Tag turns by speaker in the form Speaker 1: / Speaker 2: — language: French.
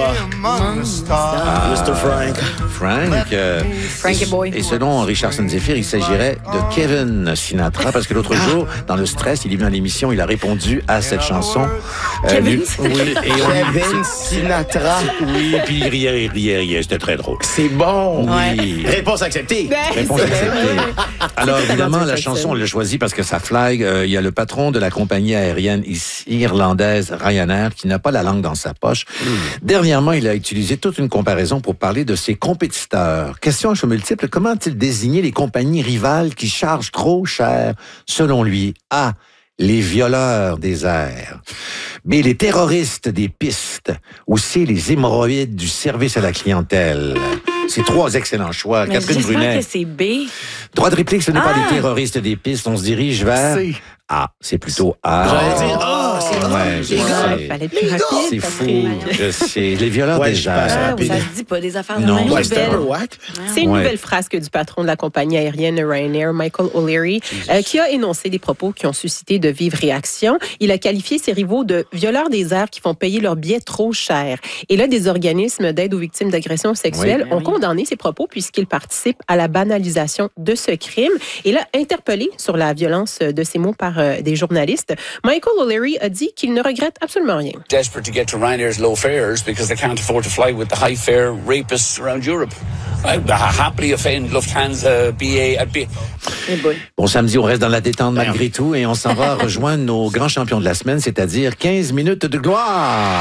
Speaker 1: Mr. Frank.
Speaker 2: Frankie Boy.
Speaker 3: Et selon Richardson Zephyr, il s'agirait de Kevin Sinatra, parce que l'autre jour, dans le stress, il est venu à l'émission, il a répondu à cette chanson.
Speaker 2: Kevin
Speaker 1: Kevin Sinatra.
Speaker 3: Oui, puis il riait. C'était très drôle.
Speaker 1: C'est bon.
Speaker 3: Oui.
Speaker 1: Réponse acceptée.
Speaker 3: Réponse acceptée. Alors, évidemment, la chanson, on l'a choisie parce que ça flag. Il y a le patron de la compagnie aérienne irlandaise Ryanair qui n'a pas la langue dans sa poche. Dernièrement, il a utilisé toute une comparaison pour parler de ses compétiteurs. Question à choix multiple, comment a-t-il désigné les compagnies rivales qui chargent trop cher, selon lui? A. Les violeurs des airs. B. Les terroristes des pistes. Ou C. Les hémorroïdes du service à la clientèle. C'est trois excellents choix.
Speaker 2: Mais
Speaker 3: Catherine Brunet.
Speaker 2: j'espère que c'est B.
Speaker 3: Droit de réplique, ce n'est pas les terroristes des pistes. On se dirige vers...
Speaker 1: C.
Speaker 3: A. C'est plutôt A.
Speaker 1: J'allais dire, c'est
Speaker 3: Ouais, je sais.
Speaker 2: Fallait plus rapide.
Speaker 3: C'est fou. Je sais. Les violeurs
Speaker 1: Ouais,
Speaker 3: des
Speaker 1: je
Speaker 3: airs.
Speaker 1: passe rapide.
Speaker 2: Ça se dit pas des affaires de
Speaker 3: Non,
Speaker 2: même.
Speaker 3: ouais,
Speaker 1: c'était un peu whack.
Speaker 4: C'est une
Speaker 3: Ouais.
Speaker 4: nouvelle frasque du patron de la compagnie aérienne Ryanair, Michael O'Leary, qui a énoncé des propos qui ont suscité de vives réactions. Il a qualifié ses rivaux de violeurs des airs qui font payer leurs billets trop cher. Et là, des organismes d'aide aux victimes d'agressions sexuelles ont condamné ces propos puisqu'ils participent à la banalisation de ce crime. Et là, interpellé sur la violence de ces mots par des journalistes, Michael O'Leary a dit qu'il ne regrette absolument rien.
Speaker 5: Desperate to get to Ryanair's low fares because they can't afford to fly with the high fare rapists around Europe. I happily offend Lufthansa, BA.
Speaker 3: Bon, samedi, on reste dans la détente malgré tout et on s'en va rejoindre nos grands champions de la semaine, c'est-à-dire 15 minutes de gloire.